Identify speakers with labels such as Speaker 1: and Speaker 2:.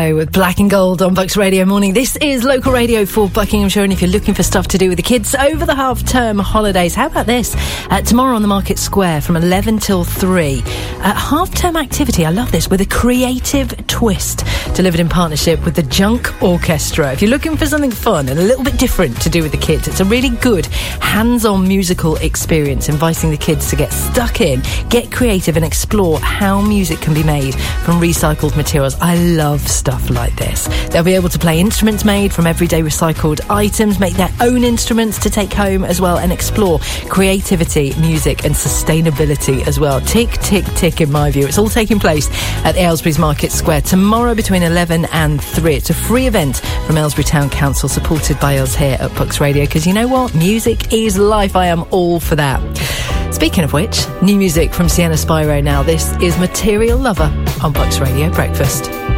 Speaker 1: Airplay with Black and Gold on Bucks Radio Morning. This is local radio for Buckinghamshire, and if you're looking for stuff to do with the kids over the half-term holidays, how about this? Tomorrow on the Market Square from 11 till 3. Half-term activity, I love this, with a creative twist, delivered in partnership with the Junk Orchestra. If you're looking for something fun and a little bit different to do with the kids, it's a really good hands-on musical experience, inviting the kids to get stuck in, get creative and explore how music can be made from recycled materials. I love stuff like this. They'll be able to play instruments made from everyday recycled items, make their own instruments to take home as well, and explore creativity, music and sustainability as well. Tick, tick, tick in my view. It's all taking place at Aylesbury's Market Square tomorrow between 11 and 3. It's a free event from Aylesbury Town Council, supported by us here at Bucks Radio, because you know what? Music is life. I am all for that. Speaking of which, new music from Sienna Spyro now. This is Material Lover on Bucks Radio Breakfast.